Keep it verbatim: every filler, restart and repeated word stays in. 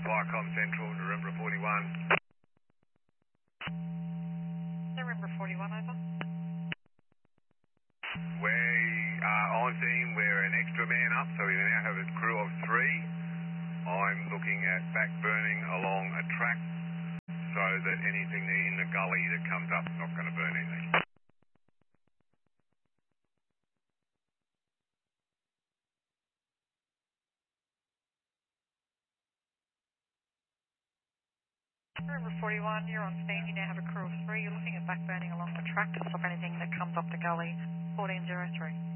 Viacom Central, Narembra forty-one. Narembra forty-one, over. We are on scene, we're an extra man up, so we now have a crew of three. I'm looking at back burning along a track so that anything in the gully that comes up is not going to burn anything. Narembra forty-one, you're on scene. You now have a crew of three. You're looking at back burning along the track to stop anything that comes up the gully. fourteen zero three.